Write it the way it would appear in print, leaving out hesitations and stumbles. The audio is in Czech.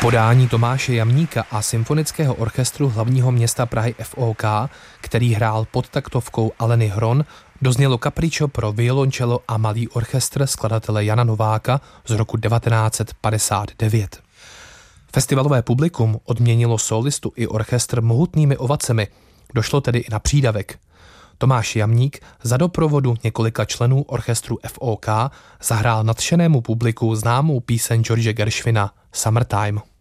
podání Tomáše Jamníka a Symfonického orchestru hlavního města Prahy FOK, který hrál pod taktovkou Aleny Hron, doznělo Capriccio pro violoncello a malý orchestr skladatele Jana Nováka z roku 1959. Festivalové publikum odměnilo solistu i orchestr mohutnými ovacemi, došlo tedy i na přídavek. Tomáš Jamník za doprovodu několika členů orchestru FOK zahrál nadšenému publiku známou píseň George Gershwina Summertime.